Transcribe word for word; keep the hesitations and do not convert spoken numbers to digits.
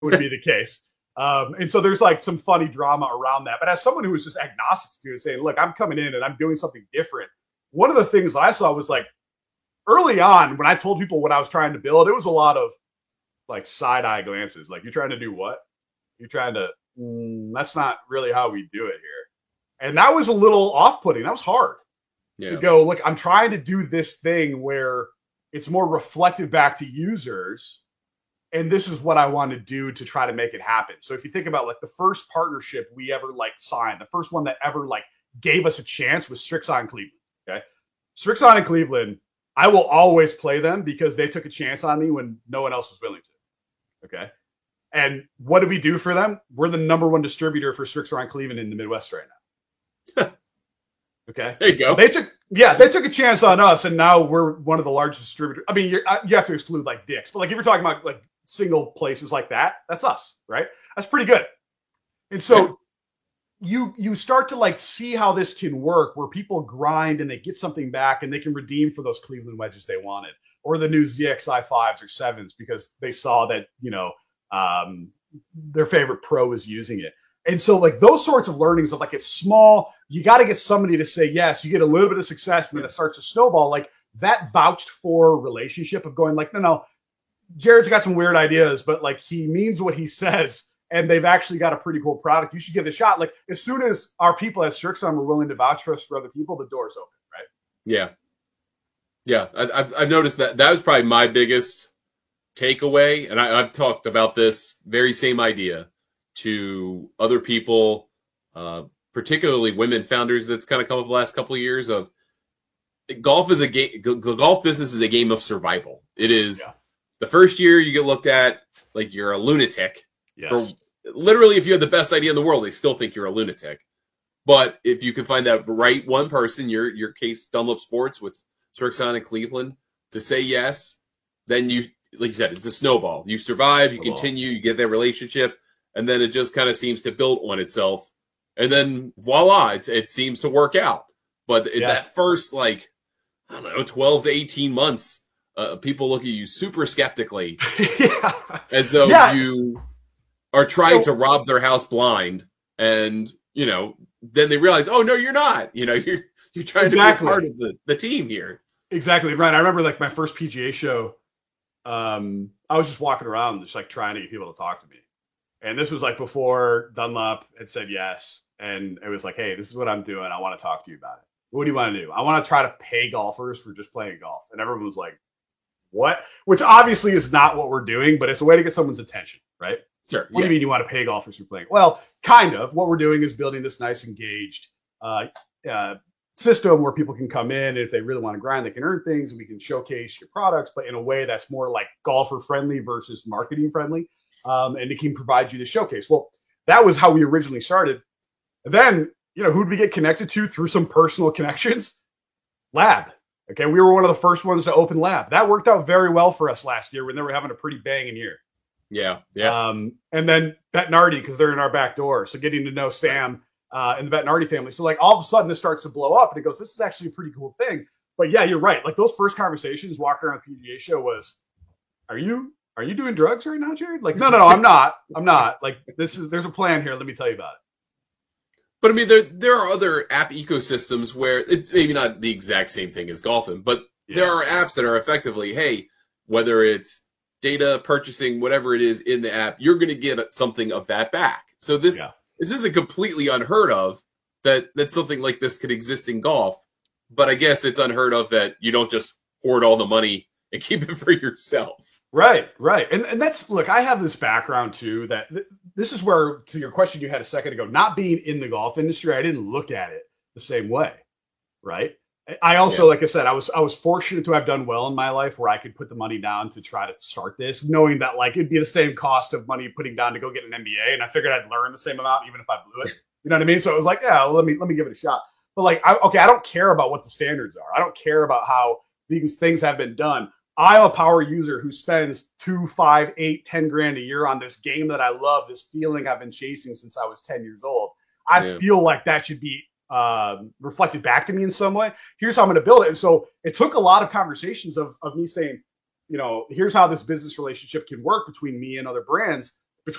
would be the case. Um, and so there's like some funny drama around that. But as someone who was just agnostic to it, saying, look, I'm coming in and I'm doing something different. One of the things that I saw was like early on when I told people what I was trying to build, it was a lot of like side eye glances. Like, you're trying to do what? You're trying to, mm, that's not really how we do it here. And that was a little off putting. That was hard yeah. to go, look, I'm trying to do this thing where it's more reflective back to users. And this is what I want to do to try to make it happen. So if you think about like the first partnership we ever like signed, the first one that ever like gave us a chance was Strixon Cleveland. Okay. Strixon in Cleveland, I will always play them because they took a chance on me when no one else was willing to. Okay. And what do we do for them? We're the number one distributor for Strixon Cleveland in the Midwest right now. Okay. There you go. They took, yeah, they took a chance on us. And now we're one of the largest distributors. I mean, you're, you have to exclude like Dick's, but like if you're talking about like single places like that, that's us, right? That's pretty good. And so you you start to like see how this can work, where people grind and they get something back and they can redeem for those Cleveland wedges they wanted, or the new Z X I fives or sevens because they saw that, you know, um, their favorite pro is using it. And so like those sorts of learnings of like, it's small, you got to get somebody to say yes, you get a little bit of success and then it starts to snowball. Like that vouched for relationship of going like, no, no, Jared's got some weird ideas, but like he means what he says, and they've actually got a pretty cool product. You should give it a shot. Like as soon as our people at Strixon were willing to vouch for us for other people, the door's open, right? Yeah, yeah. I, I've I've noticed that that was probably my biggest takeaway, and I, I've talked about this very same idea to other people, uh, particularly women founders. That's kind of come up the last couple of years. Of golf is a game. Golf business is a game of survival. It is. Yeah. The first year you get looked at like you're a lunatic. Yes. For literally, if you have the best idea in the world, they still think you're a lunatic. But if you can find that right one person, your your case Dunlop Sports with Strixon in Cleveland, to say yes, then you, like you said, it's a snowball. You survive, you snowball. continue, you get that relationship, and then it just kind of seems to build on itself. And then voila, it's, it seems to work out. But yeah. that first, like, I don't know, twelve to eighteen months, Uh, people look at you super skeptically, yeah. as though yeah. you are trying so, to rob their house blind, and you know, then they realize, oh no, you're not. You know, you're you're trying exactly. to be part of the, the team here. Exactly, Ryan. I remember like my first P G A show. Um, I was just walking around, just like trying to get people to talk to me, and this was like before Dunlop had said yes, and it was like, hey, this is what I'm doing. I want to talk to you about it. What do you want to do? I want to try to pay golfers for just playing golf, and everyone was like, what? Which obviously is not what we're doing, but it's a way to get someone's attention, right? Sure. What yeah. do you mean you want to pay golfers for playing? Well, kind of. What we're doing is building this nice engaged uh, uh, system where people can come in, and if they really want to grind, they can earn things, and we can showcase your products, but in a way that's more like golfer friendly versus marketing friendly. Um, and it can provide you the showcase. Well, that was how we originally started. And then, you know, who did we get connected to through some personal connections? Lab. Okay, we were one of the first ones to open Lab. That worked out very well for us last year when they were having a pretty banging year. Yeah, yeah. Um, and then Bettinardi, because they're in our back door. So getting to know Sam uh, and the Bettinardi family. So like all of a sudden this starts to blow up, and it goes, this is actually a pretty cool thing. But yeah, you're right. Like those first conversations walking around the P G A show was, are you are you doing drugs right now, Jared? Like, no, no, no, I'm not. I'm not. Like this is there's a plan here. Let me tell you about it. But I mean, there there are other app ecosystems where it's maybe not the exact same thing as golfing, but yeah. there are apps that are effectively, hey, whether it's data purchasing, whatever it is in the app, you're going to get something of that back. So this yeah. this isn't completely unheard of that that something like this could exist in golf, but I guess it's unheard of that you don't just hoard all the money and keep it for yourself. Right, right. And and that's, look, I have this background too, that th- this is where, to your question you had a second ago, not being in the golf industry, I didn't look at it the same way, right? I also, yeah. like I said, I was I was fortunate to have done well in my life where I could put the money down to try to start this, knowing that like it'd be the same cost of money putting down to go get an M B A, and I figured I'd learn the same amount even if I blew it. You know what I mean? So it was like, yeah, well, let me let me give it a shot. But like, I, okay, I don't care about what the standards are. I don't care about how these things have been done. I'm a power user who spends two, five, eight, ten grand a year on this game that I love, this feeling I've been chasing since I was ten years old. I yeah. feel like that should be um, reflected back to me in some way. Here's how I'm going to build it. And so it took a lot of conversations of, of me saying, you know, here's how this business relationship can work between me and other brands.